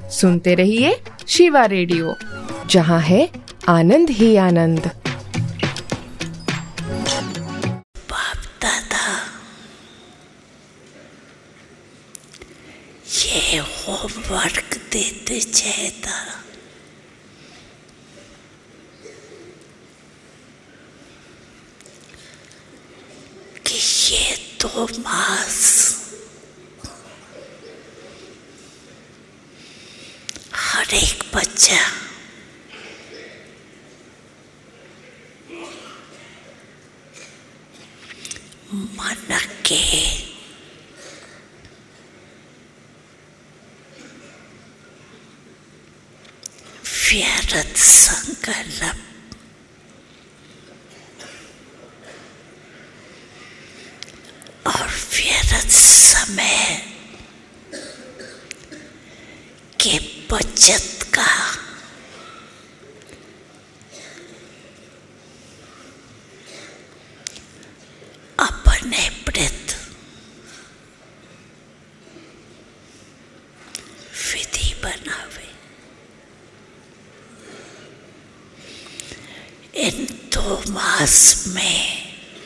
सुनते रहिए शिवा रेडियो, जहाँ है आनंद ही आनंद। बाप दादा ये होमवर्क देते चेता कि ये 2 मास हर एक बच्चा मन के व्यर्थ संकल्प और व्यर्थ समय के बचत का अपने प्रति विधि बनावे। इन 2 मास में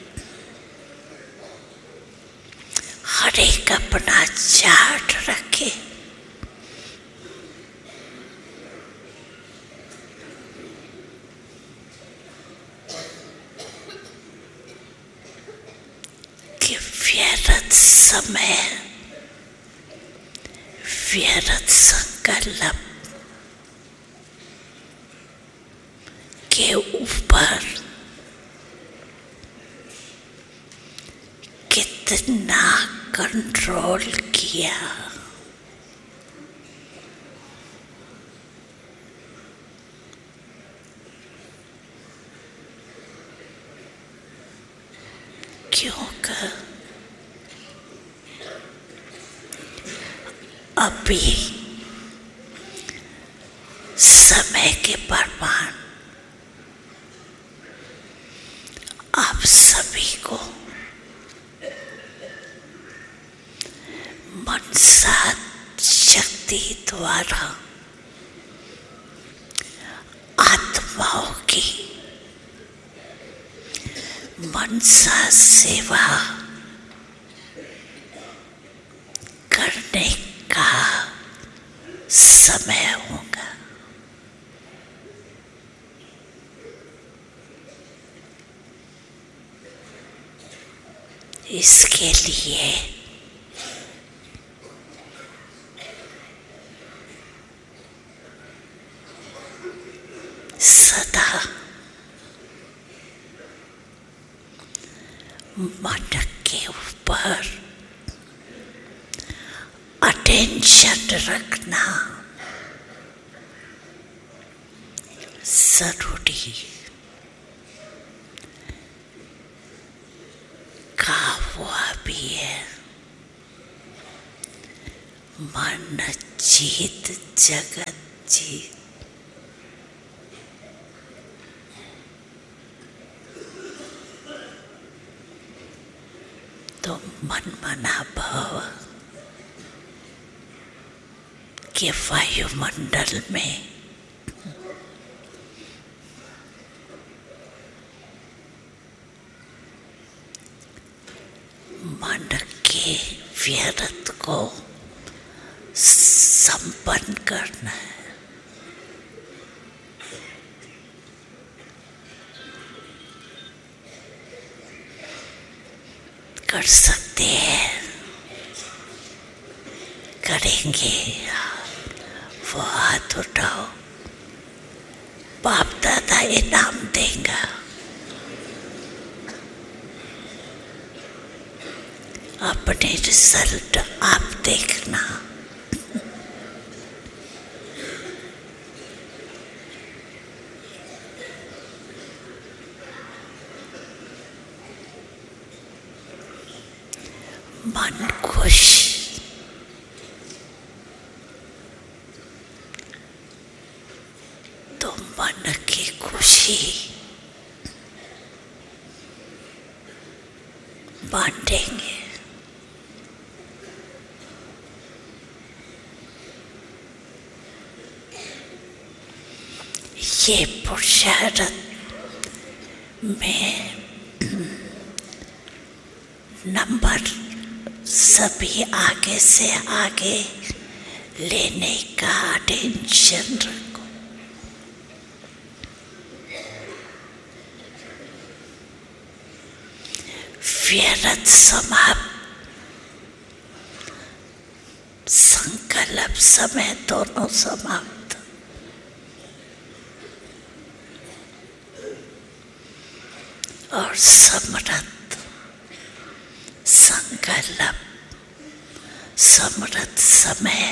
हर एक अपना चार्ट रखे, कि व्यर्थ समय, व्यर्थ संकल्प के ऊपर कितना कंट्रोल किया। क्योंकि अभी समय के प्रमाण आप सभी को मनसा शक्ति द्वारा आत्माओं की मनसा सेवा करने का समय होगा। इसके लिए सदा मन के ऊपर अटेंशन रखना जरूरी का हुआ भी है। मन जीत जगत जीत। तो मन मना भाव के वायुमंडल में मन के व्यर्थ को संपन्न करना है। कर सकते हैं, करेंगे। वो हाथ उठाओ, बाप दादा इनाम देगा। अपने रिजल्ट आप देखना। मन खुश, तो मन की खुशी बांटेंगे। ये पुरुषार्थ में नंबर सभी आगे से आगे लेने का अटेंशन रखो। व्यर्थ समाप्त, संकल्प समय दोनों समाप्त। और समृद्ध संकल्प, समृद्ध समय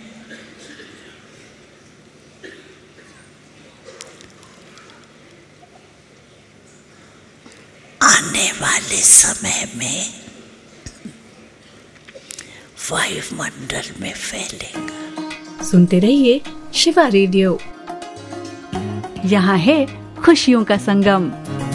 आने वाले समय में वायुमंडल में फैलेगा। सुनते रहिए शिवा रेडियो। यहाँ है खुशियों का संगम।